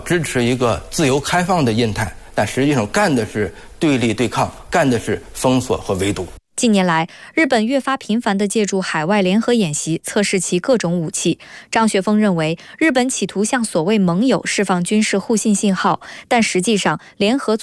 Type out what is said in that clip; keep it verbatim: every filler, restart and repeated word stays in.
支持一个自由开放的印太，但实际上干的是对立对抗，干的是封锁和围堵。 近年来，日本越发频繁地借助海外联合演习测试其各种武器。张学峰认为，日本企图向所谓盟友释放军事互信信号，但实际上联合作